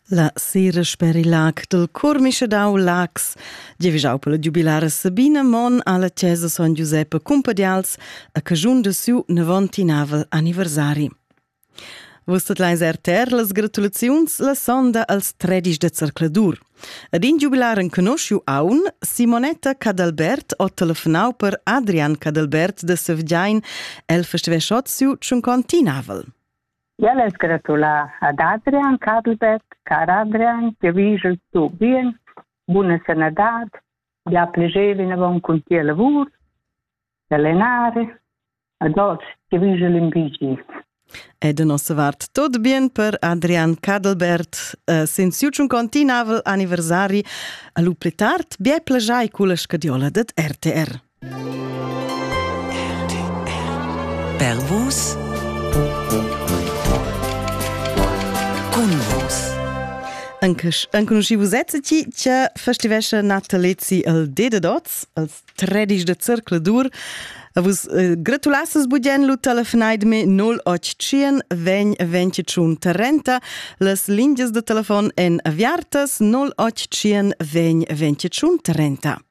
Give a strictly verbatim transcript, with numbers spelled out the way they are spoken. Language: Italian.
La sera sperilag del cor Mischedau Lax, giavischau per la giubilara Sabina Mon alla chiesa San Giuseppe Cumpadials a cagiun de siu novantinavel anniversari. Vostat leis erter las gratulaziuns la sonda als tredisch de Cercladur. Ad in giubilaren conosciu aun Simonetta Cadalbert o telefonau per Adrian Cadalbert de Sevgiain el festveschot siu cinquantinavel. Ja les gratula ad Adrian Cadalbert, car Adrian, che vigel tu bien, buona sanità, ja piacere in avon con tie lavoro, allenare, ad oggi che vigel in vigil. Ed nos vart tot bien per Adrian Cadalbert, uh, sin siu cinquantinavel anniversari, a lu pli tard bie plagiai culla scadiola d'ad R T R. R T R. Per vus? Cun vus. Înconoscivus etzaci che festivescha natalezi al D de dots, als tredisch de Cercladur. Avus uh, gratulasses budien lu telefonaid me null otto cien vegn ventitschun trenta. Las linges de telefon en aviartas null otto cien vegn ventitschun trenta.